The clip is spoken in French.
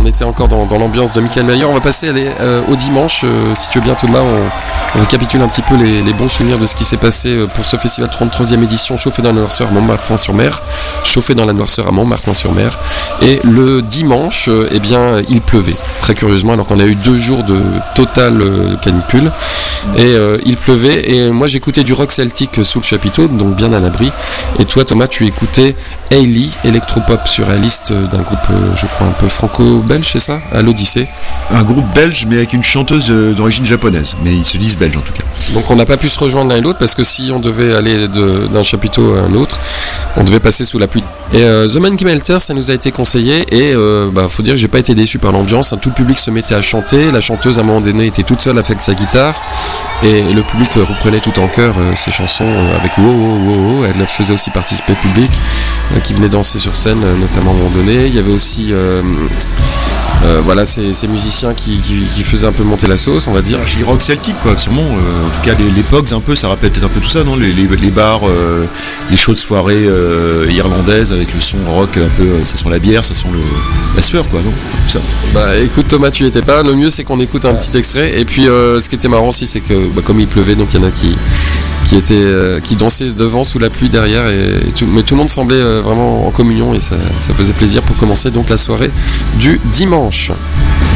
était encore dans l'ambiance de Michael Mayer. On va passer au dimanche. Si tu veux bien, Thomas, on récapitule un petit peu les bons souvenirs de ce qui s'est passé pour ce festival 33e édition, chauffé dans la noirceur à Montmartin-sur-Mer. Chauffé dans la noirceur à Montmartin-sur-Mer. Et le dimanche, eh bien, il pleuvait. Très curieusement, alors qu'on a eu 2 jours de totale canicule. Et il pleuvait. Et moi, j'écoutais du rock celtique sous le chapiteau, donc bien à l'abri. Et toi, Thomas, tu écoutais Hayley, électropop surréaliste d'un groupe, je crois, un peu franco-belge, c'est ça, à l'Odyssée. Un groupe belge, mais avec une chanteuse d'origine japonaise. Mais ils se disent belges, en tout cas. Donc on n'a pas pu se rejoindre l'un et l'autre, parce que si on devait aller d'un chapiteau à un autre, on devait passer sous la pluie. Et The Monkey Melter, ça nous a été conseillé, et faut dire que j'ai pas été déçu par l'ambiance. Tout le public se mettait à chanter, la chanteuse à un moment donné était toute seule avec sa guitare, et le public reprenait tout en chœur ses chansons avec wow, wow, wow, wow. Elle faisait aussi participer le public qui venait danser sur scène, notamment à un moment donné. Il y avait aussi ces musiciens qui faisaient un peu monter la sauce, on va dire. Les rock celtique, quoi, sûrement. En tout cas, les Pogs, un peu, ça rappelle peut-être un peu tout ça, non, les bars, les chaudes soirées irlandaises avec le son rock, un peu, ça sent la bière, ça sent la sueur, quoi, non, tout ça. Bah écoute, Thomas, tu y étais pas. Le mieux, c'est qu'on écoute un petit extrait. Et puis, ce qui était marrant aussi, c'est que comme il pleuvait, donc il y en a qui dansaient devant sous la pluie derrière, mais tout le monde semblait vraiment en communion, et ça faisait plaisir pour commencer donc la soirée du dimanche.